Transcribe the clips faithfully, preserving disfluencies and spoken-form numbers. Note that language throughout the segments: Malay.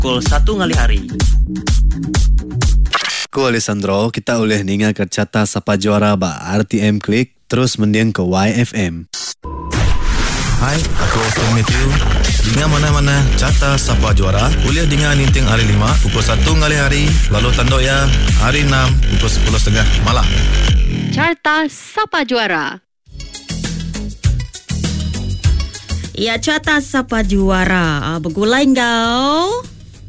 pukul satu ngali hari. Aku Alessandro, kita boleh dengar ke carta Sapa Juara ba R T M Klik, terus mendiang ke Y F M. Hai, aku Austin Matthew. Dengar mana-mana carta Sapa Juara, boleh dengar ninting hari lima pukul satu ngali hari, lalu tanduk ya hari enam pukul sepuluh tiga puluh malam. Carta Sapa Juara. Ya, carta Sapa Juara. Bergulai kau.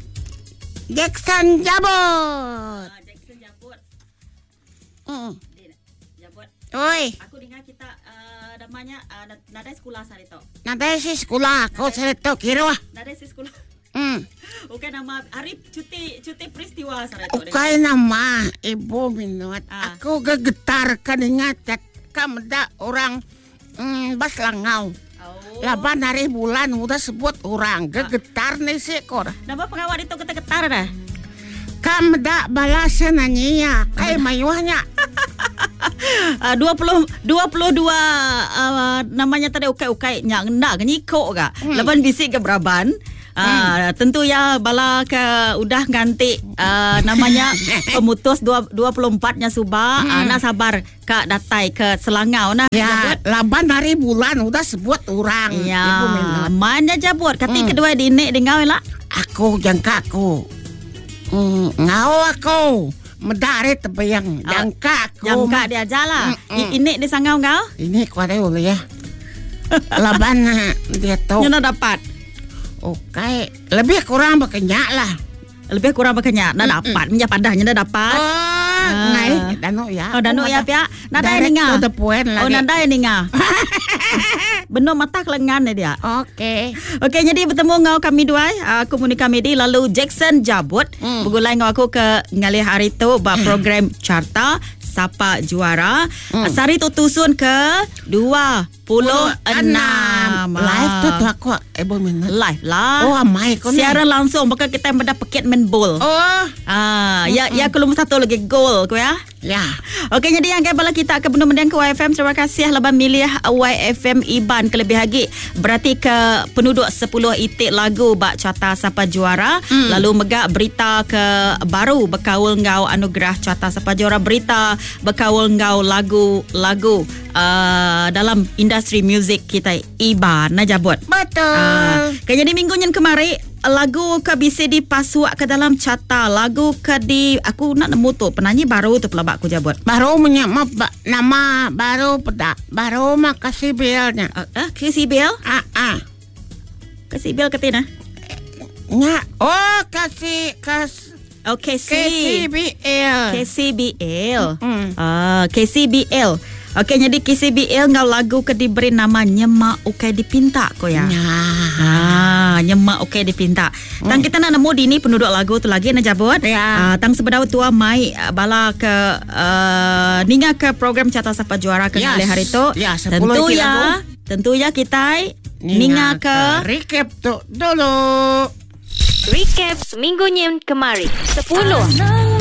Jackson Jabut. Uh, Jackson Jabut. Hmm. Jabut. Oi. Aku dengar kita uh, namanya uh, nadai sekolah sari tu. Nadai si sekolah. Kau sari tu kira wah. Nadai si sekolah. Hmm. Bukan nama hari cuti cuti peristiwa sari tu. Bukan nama ibu minut. Ah. Aku gegetar kan ingat kamda orang hmm, bas langau. Oh. Laban hari bulan udah sebut orang gegetar nih sih kor. Nama pengawal itu kita getar dah. Kamda balasan nanya kayak mayuhnya. Uh, dua puluh dua uh, namanya tadi ukai-ukai nyak ndak nyiko ga. Hmm. Laban bisik ke Braban. Uh, hmm. Tentu ya bala ke udah ganti uh, namanya pemutus dua puluh empat-nya Subah. Hmm. Uh, nak sabar kak datai ke Selangau nah. Ya, laban hari bulan udah sebut orang. Ya, Ibu minut. mana jabut kati Hmm. kedua dinik dengau lah. Aku jangka aku. Hmm, ngau aku. Medare tebayang jangka aku. Jangka dia aja lah. Mm-mm. Ini di sangau kau? Ini kuare ulu ya. Laban dia tahu. Nyana dapat. Oke, lebih kurang berkenyak lah. Lebih kurang berkenyak. Nah dapat. Minyak padahnya dah dapat. Oh, ngai danu ya. Oh, danu ya pia. Nada Direct ini nga. to the point lagi. Oh, nada ini nga. Benar mata kelengan dia. Oke. Okey, jadi bertemu ngau kami dua, uh, komunik kami di lalu Jackson Jabut. Hmm. Bergulai ngau aku ke ngalih hari tu ba program carta Sapa Juara. Hmm. Sari tu tusun ke dua puluh enam. Live tu tu aku ibu minat. Live lah. Oh, amai kau ni. Siaran langsung maka kita mendapat paket main bowl. Oh. Ah, ya ya kalau satu lagi goal ko ya. Ya. Okey, jadi yang bala kita ke benar mendiang ke Y F M. Terima kasih leban milih Y F M Iban kelebih lagi. Berarti ke penduduk sepuluh itik lagu bak carta Sapa Juara. Hmm. Lalu megak berita ke baru berkawal ngau anugerah carta Sapa Juara, berita berkawal ngau lagu-lagu uh, dalam industri muzik kita Iban na jabut. Betul. Uh, jadi minggu yang kemarin lagu ke bisa dipasuak ke dalam carta, lagu ke di aku nak nemu tu penyanyi baru tu pelabak aku jabut. Baru menyama nama baru pedak. Baru makasih bilnya. Ah, uh, uh, Kasih Bill? Ah ah. Kasih Bill ketina? Nya. Oh, kasih kas Oh, K C. K C B L. K C B L. Hmm. Ah, K C B L. Okey, jadi K C B L ngau lagu ke diberi nama Nyemak Ukai Dipinta ko ya. Ya. Ah, Nyemak Ukai Dipinta. Hmm. Tang kita nak nemu di ni penduduk lagu tu lagi na jabut. Ya. Ah, tang sebedau tua mai uh, bala ke uh, ninga ke program carta Sapa Juara ke Yes. hari tu. Ya, sepuluh tentu iti ya. lagu. Tentu ya kita ninga ke recap tu dulu. Recap seminggu yang kemarin. sepuluh.